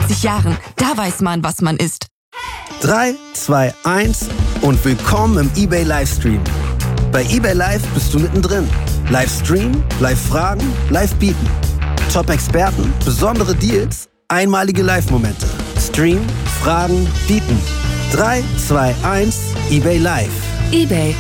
30 Jahren. Da weiß man, was man ist. 3, 2, 1 und willkommen im eBay Livestream. Bei eBay Live bist du mittendrin. Livestream, Live-Fragen, Live-Bieten. Top-Experten, besondere Deals, einmalige Live-Momente. Stream, Fragen, Bieten. 3, 2, 1, eBay Live. eBay.